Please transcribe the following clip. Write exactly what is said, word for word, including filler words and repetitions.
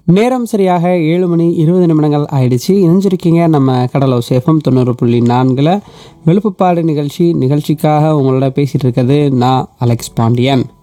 நேரம் சரியாக ஏழு மணி இருபது நிமிடங்கள் ஆயிடுச்சு. இணைஞ்சிருக்கீங்க நம்ம கடலோசை எஃப்எம் தொண்ணூறு புள்ளி நான்கில் வெளுப்புப்பாடு நிகழ்ச்சி. நிகழ்ச்சிக்காக உங்களோட பேசிகிட்டு இருக்கிறது நான் அலெக்ஸ் பாண்டியன்.